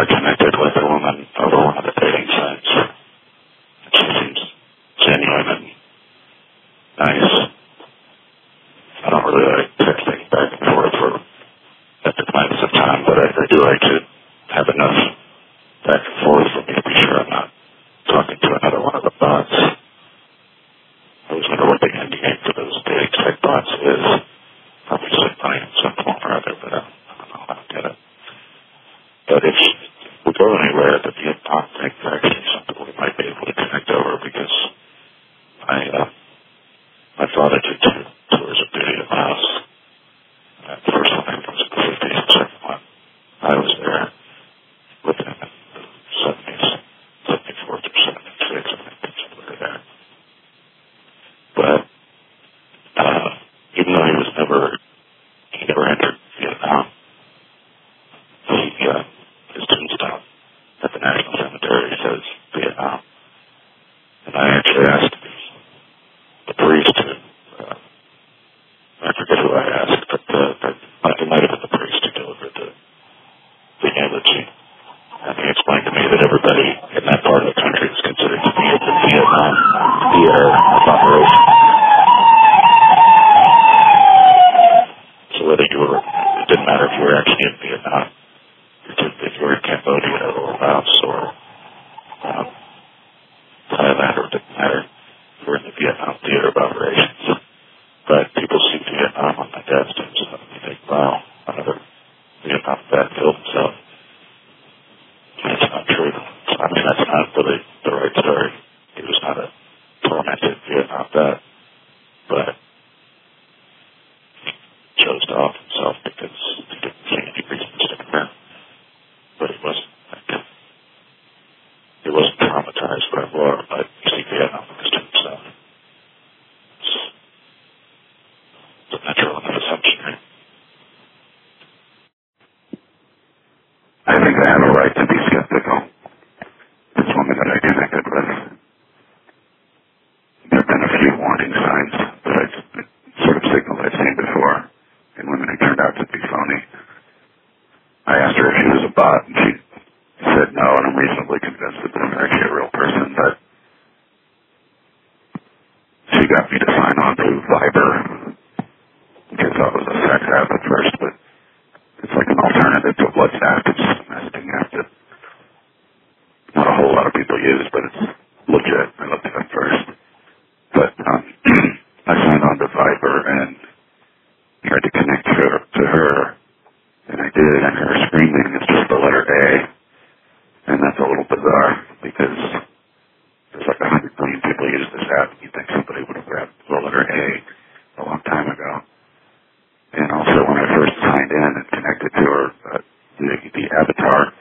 I connected with a woman over one of the dating sites. She seems genuine and nice. I don't really like texting back and forth for epic amounts of time, but I do like to have enough back and forth for me to be sure I'm not talking to another one of the bots. I always wonder what the end game for those dating site bots is. Obviously funny in some form or other, but I don't know how to get it. But if we go anywhere, the Vietnam thing is actually something we might be able to connect over, because I thought I did 2 tours of duty at Laos. The first one I was in the 50s, the second one I was there with him in the 70s, 74 through 76, I think, somewhere there. But even though he never entered Vietnam, his tombstone at the National Cemetery says Vietnam. And I actually asked the priest, I forget who I asked, but it might have been the priest who delivered the eulogy. And he explained to me that everybody in that part of the country is considered to be in the Vietnam theater of operation. So whether it didn't matter if you were actually in Vietnam, if you were in Cambodia or Laos or Thailand, or it didn't matter, you were in the Vietnam theater of operations. But people see Vietnam on my dad's tombstone and they think, wow, another Vietnam vet killed himself. That's not true. I mean, that's not really the right story. He was not a tormented Vietnam vet, but he chose to off himself because he didn't see any reason to stick around. But he wasn't traumatized by war, but you see Vietnam on his tombstone. It's a natural enough assumption, right? I think I have a right to be skeptical. This woman that I connected with, there have been a few warning signs that I've sort of signaled I've seen before in women who turned out to be phony. I asked her if she was a bot, and she said no, and I'm reasonably convinced that this is actually a real person, but she got me to sign on to Viber, which I thought was a sex app at first, but it's like an alternative to WhatsApp. It's just a messaging app that not a whole lot of people use, but it's legit. I looked it up first. But I signed on to Viber and tried to connect to her, and I did, and her screen name is just the letter A. And that's a little bizarre, because there's like 100 million people use this app, and you'd think somebody would have grabbed the letter A a long time ago. And also, when I first signed in and connected to her, the avatar